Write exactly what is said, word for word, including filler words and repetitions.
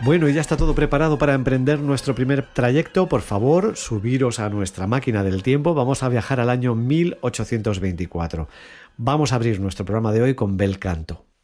Bueno, y ya está todo preparado para emprender nuestro primer trayecto. Por favor, subiros a nuestra máquina del tiempo. Vamos a viajar al año mil ochocientos veinticuatro. Vamos a abrir nuestro programa de hoy con bel canto.